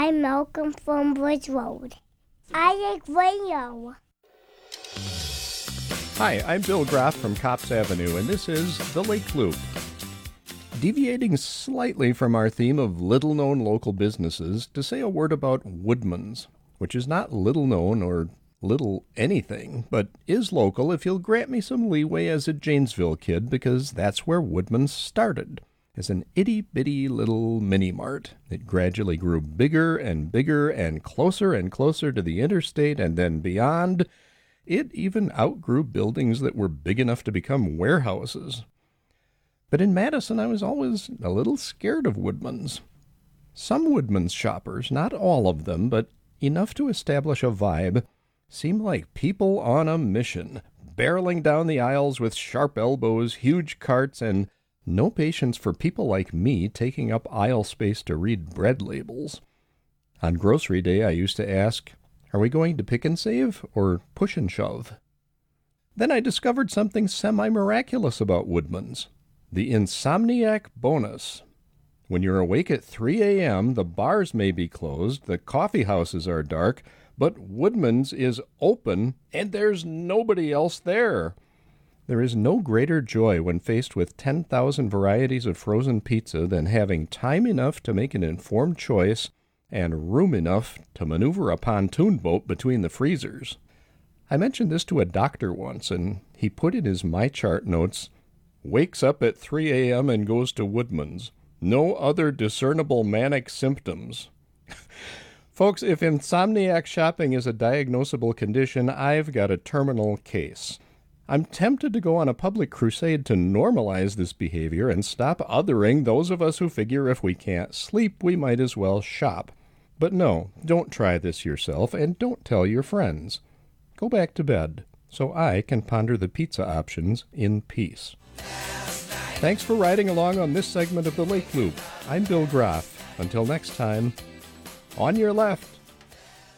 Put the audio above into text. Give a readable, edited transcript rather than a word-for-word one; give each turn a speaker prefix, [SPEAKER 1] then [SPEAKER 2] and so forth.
[SPEAKER 1] I'm Malcolm from Bridge Road. I like radio.
[SPEAKER 2] Hi, I'm Bill Groff from Cops Avenue, and this is The Lake Loop. Deviating slightly from our theme of little-known local businesses to say a word about Woodman's, which is not little-known or little anything, but is local if you'll grant me some leeway as a Janesville kid, because that's where Woodman's started, as an itty-bitty little mini-mart. It gradually grew bigger and bigger and closer to the interstate and then beyond. It even outgrew buildings that were big enough to become warehouses. But in Madison, I was always a little scared of Woodman's. Some Woodman's shoppers, not all of them, but enough to establish a vibe, seem like people on a mission, barreling down the aisles with sharp elbows, huge carts, and no patience for people like me taking up aisle space to read bread labels. On grocery day, I used to ask, are we going to pick and save or push and shove? Then I discovered something semi-miraculous about Woodman's, the Insomniac Bonus. When you're awake at 3 a.m., the bars may be closed, the coffee houses are dark, but Woodman's is open and there's nobody else there. There is no greater joy when faced with 10,000 varieties of frozen pizza than having time enough to make an informed choice and room enough to maneuver a pontoon boat between the freezers. I mentioned this to a doctor once, and he put in his MyChart notes, wakes up at 3 a.m. and goes to Woodman's. No other discernible manic symptoms. Folks, if insomniac shopping is a diagnosable condition, I've got a terminal case. I'm tempted to go on a public crusade to normalize this behavior and stop othering those of us who figure if we can't sleep, we might as well shop. But no, don't try this yourself, and don't tell your friends. Go back to bed, so I can ponder the pizza options in peace. Thanks for riding along on this segment of the Lake Loop. I'm Bill Groff. Until next time, on your left.